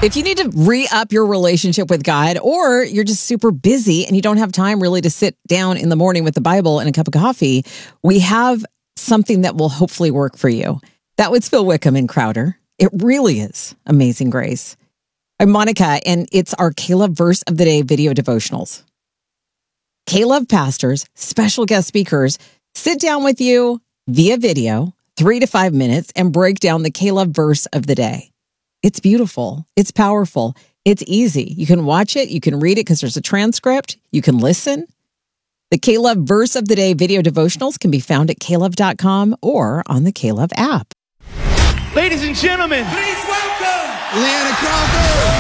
If you need to re-up your relationship with God, or you're just super busy and you don't have time really to sit down in the morning with the Bible and a cup of coffee, we have something that will hopefully work for you. That was Phil Wickham and Crowder. It really is Amazing Grace. I'm Monica, and it's our K-Love Verse of the Day video devotionals. K-Love pastors, special guest speakers, sit down with you via video, 3 to 5 minutes, and break down the K-Love Verse of the Day. It's beautiful. It's powerful. It's easy. You can watch it. You can read it because there's a transcript. You can listen. The K-Love Verse of the Day video devotionals can be found at klove.com or on the K-Love app. Ladies and gentlemen, please welcome Leanna Crawford.